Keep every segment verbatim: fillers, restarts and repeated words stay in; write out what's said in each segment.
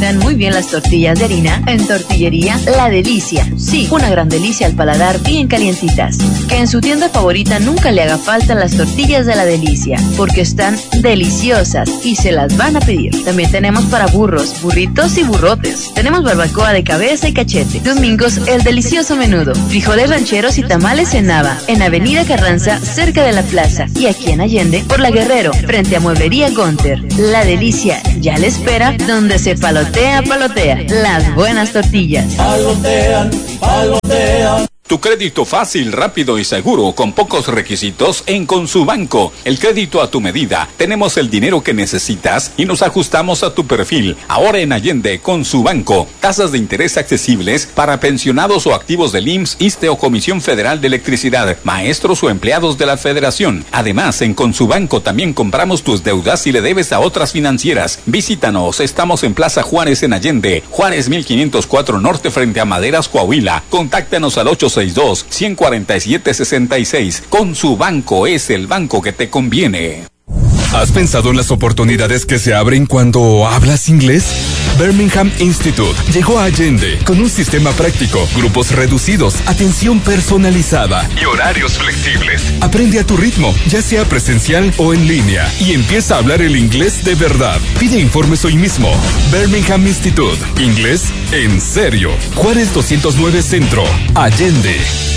cocinan muy bien las tortillas de harina, en Tortillería La Delicia. Sí, una gran delicia al paladar, bien calientitas. Que en su tienda favorita nunca le haga falta las tortillas de La Delicia, porque están deliciosas y se las van a pedir. También tenemos para burros, burritos y burrotes. Tenemos barbacoa de cabeza y cachete. Domingos, el delicioso menudo. Frijoles rancheros y tamales en Nava, en Avenida Carranza, cerca de la plaza. Y aquí en Allende, por La Guerrero, frente a Mueblería Gonter. La Delicia ya le espera donde se palotea, palotea. Las buenas tortillas. Palotean, palotean. Tu crédito fácil, rápido y seguro, con pocos requisitos en Consubanco. El crédito a tu medida. Tenemos el dinero que necesitas y nos ajustamos a tu perfil. Ahora en Allende, Consubanco. Tasas de interés accesibles para pensionados o activos del I M S S, ISSSTE o Comisión Federal de Electricidad, maestros o empleados de la Federación. Además, en Consubanco también compramos tus deudas si le debes a otras financieras. Visítanos. Estamos en Plaza Juárez en Allende. Juárez mil quinientos cuatro Norte frente a Maderas, Coahuila. Contáctanos al ocho seis dos, uno cuatro siete, seis seis. Consubanco es el banco que te conviene. ¿Has pensado en las oportunidades que se abren cuando hablas inglés? Birmingham Institute llegó a Allende con un sistema práctico, grupos reducidos, atención personalizada y horarios flexibles. Aprende a tu ritmo, ya sea presencial o en línea, y empieza a hablar el inglés de verdad. Pide informes hoy mismo. Birmingham Institute, inglés en serio. Juárez doscientos nueve Centro, Allende.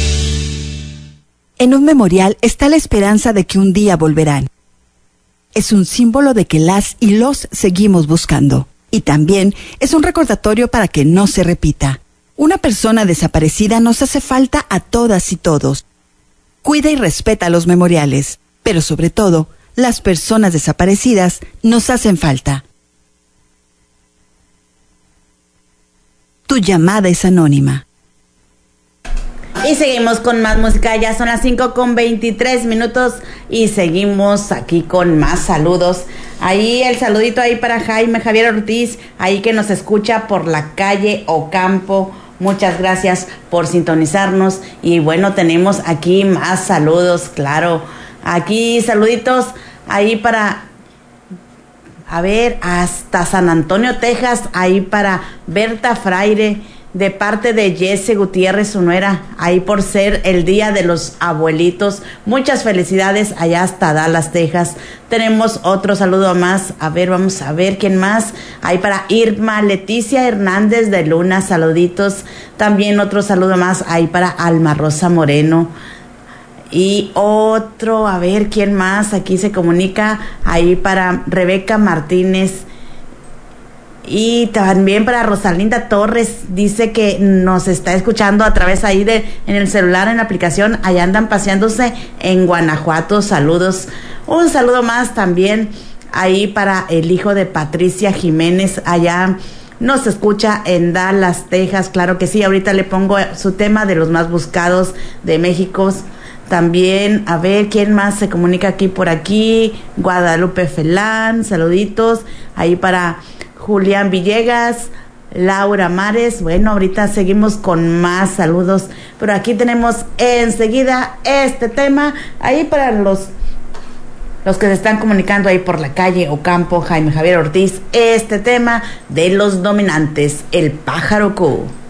En un memorial está la esperanza de que un día volverán. Es un símbolo de que las y los seguimos buscando. Y también es un recordatorio para que no se repita. Una persona desaparecida nos hace falta a todas y todos. Cuida y respeta los memoriales, pero sobre todo, las personas desaparecidas nos hacen falta. Tu llamada es anónima. Y seguimos con más música, ya son las cinco con veintitrés minutos y seguimos aquí con más saludos. Ahí el saludito ahí para Jaime Javier Ortiz, ahí que nos escucha por la calle Ocampo. Muchas gracias por sintonizarnos y bueno, tenemos aquí más saludos, claro. Aquí saluditos ahí para, a ver, hasta San Antonio, Texas, ahí para Berta Fraire, de parte de Jesse Gutiérrez, su nuera, ahí por ser el Día de los Abuelitos. Muchas felicidades allá hasta Dallas, Texas. Tenemos otro saludo más. A ver, vamos a ver quién más. Ahí para Irma Leticia Hernández de Luna, saluditos. También otro saludo más ahí para Alma Rosa Moreno. Y otro, a ver quién más. Aquí se comunica ahí para Rebeca Martínez. Y también para Rosalinda Torres, dice que nos está escuchando a través ahí de en el celular, en la aplicación. Allá andan paseándose en Guanajuato. Saludos. Un saludo más también ahí para el hijo de Patricia Jiménez. Allá nos escucha en Dallas, Texas. Claro que sí. Ahorita le pongo su tema de los más buscados de México. También, a ver, ¿quién más se comunica aquí por aquí? Guadalupe Felán, saluditos. Ahí para Julián Villegas, Laura Mares. Bueno, ahorita seguimos con más saludos, pero aquí tenemos enseguida este tema ahí para los los que se están comunicando ahí por la calle Ocampo, Jaime Javier Ortiz, este tema de Los Dominantes, El Pájaro Q.